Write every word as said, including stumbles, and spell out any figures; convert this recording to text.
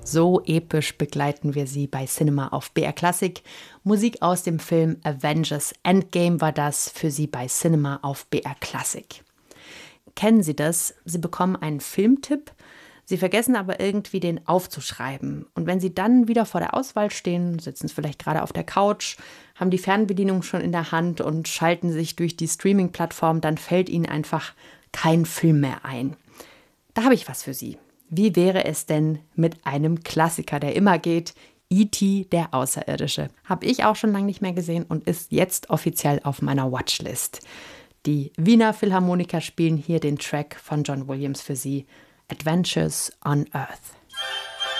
So episch begleiten wir Sie bei Cinema auf B R Classic. Musik aus dem Film Avengers Endgame war das für Sie bei Cinema auf B R Classic. Kennen Sie das? Sie bekommen einen Filmtipp, Sie vergessen aber irgendwie, den aufzuschreiben. Und wenn Sie dann wieder vor der Auswahl stehen, sitzen Sie vielleicht gerade auf der Couch, haben die Fernbedienung schon in der Hand und schalten sich durch die Streaming-Plattform, dann fällt Ihnen einfach kein Film mehr ein. Da habe ich was für Sie. Wie wäre es denn mit einem Klassiker, der immer geht? E T, der Außerirdische. Habe ich auch schon lange nicht mehr gesehen und ist jetzt offiziell auf meiner Watchlist. Die Wiener Philharmoniker spielen hier den Track von John Williams für Sie, Adventures on Earth.